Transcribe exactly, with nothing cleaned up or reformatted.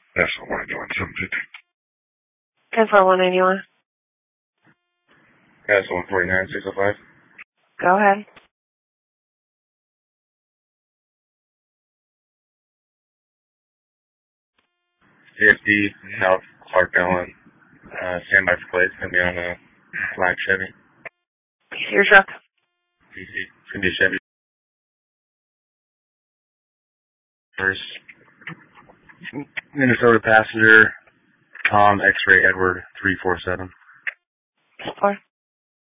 That's the one doing seven fifty. ten four one ninety-one. That's one forty-nine six oh five. Go ahead. C F D, South Clark Allen, uh, standby for plates, gonna be on a black Chevy. P C your truck. P C, it's gonna be a Chevy. First, Minnesota passenger, Tom X-Ray Edward three four seven. Four.